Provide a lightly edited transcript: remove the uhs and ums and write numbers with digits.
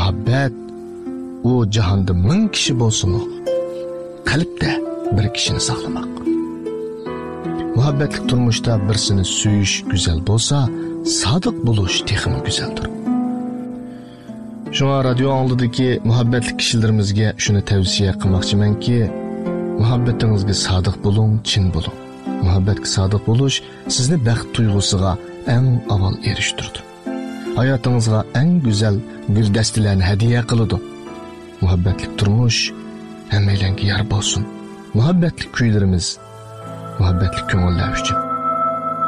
muhabbet o cihanda 1000 kishi bo'lsin, qalbda bir kishini saqlamak. Muhabbetlik turmuşda birisini süyüş güzel bolsa, sadık buluş texmi güzeldir. Şuna radyo aldidagi muhabbetlik kishilarimizga shuni tavsiya qilmoqchimanki, muhabbetingizga sadık bulun, chin bulun. Muhabbetga sadık buluş sizni baxt tuyg'usiga eng avval erishtirdi. Hayotingizga eng güzel guldastlarni hadiya qiladi. Muhabbetlik turmuş hammalarga yar bo'lsin. Muhabbetlik kuylarimiz, muhabbetlik ko'ngillar uchun.